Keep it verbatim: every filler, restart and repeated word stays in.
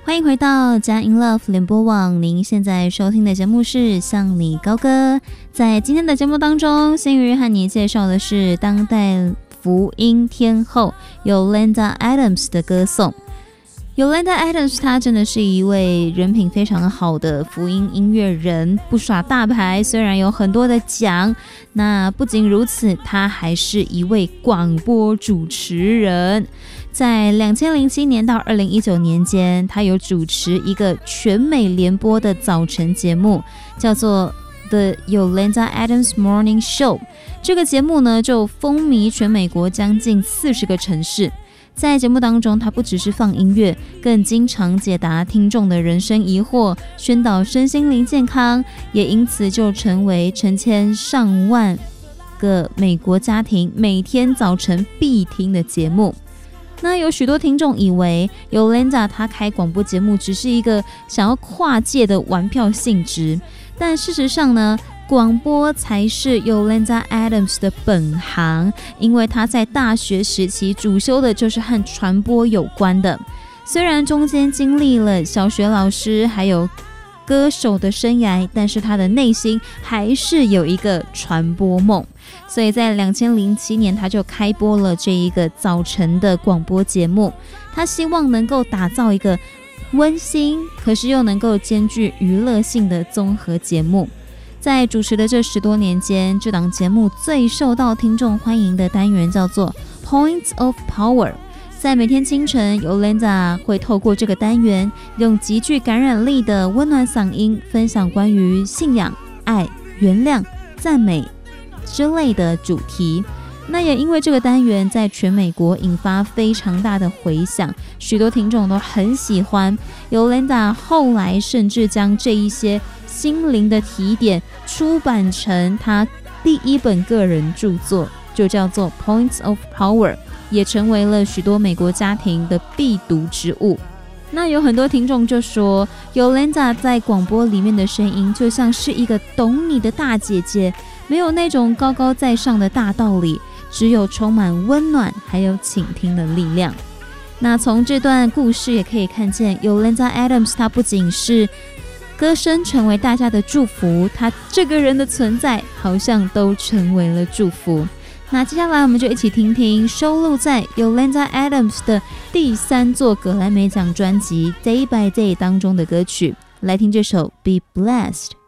欢迎回到佳音 Love 联播网，您现在收听的节目是向你高歌。在今天的节目当中，心瑜和你介绍的是当代福音天后 Yolanda Adams 的歌颂。Yolanda Adams 她真的是一位人品非常好的福音音乐人，不耍大牌，虽然有很多的奖，那不仅如此，她还是一位广播主持人。在二零零七年到二零一九年间，她有主持一个全美联播的早晨节目，叫做 The Yolanda Adams Morning Show。 这个节目呢，就风靡全美国将近四十个城市。在节目当中，他不只是放音乐，更经常解答听众的人生疑惑，宣导身心灵健康，也因此就成为成千上万个美国家庭每天早晨必听的节目。那有许多听众以为 Yolanda 她开广播节目只是一个想要跨界的玩票性质，但事实上呢，广播才是 Yolanda Adams 的本行，因为她在大学时期主修的就是和传播有关的。虽然中间经历了小学老师还有歌手的生涯，但是她的内心还是有一个传播梦。所以在二零零七年，她就开播了这一个早晨的广播节目。她希望能够打造一个温馨，可是又能够兼具娱乐性的综合节目。在主持的这十多年间，这档节目最受到听众欢迎的单元叫做 Points of Power。 在每天清晨， Yolanda 会透过这个单元，用极具感染力的温暖嗓音，分享关于信仰、爱、原谅、赞美之类的主题。那也因为这个单元在全美国引发非常大的回响，许多听众都很喜欢。 Yolanda 后来甚至将这一些心灵的提点出版成他第一本个人著作，就叫做 Points of Power， 也成为了许多美国家庭的必读之物。那有很多听众就说 Yolanda 在广播里面的声音就像是一个懂你的大姐姐，没有那种高高在上的大道理，只有充满温暖还有倾听的力量。那从这段故事也可以看见 Yolanda Adams 她不仅是歌声成为大家的祝福，她这个人的存在好像都成为了祝福。那接下来我们就一起听听收录在 Yolanda Adams 的第三座格莱美奖专辑 Day by Day 当中的歌曲，来听这首 Be Blessed。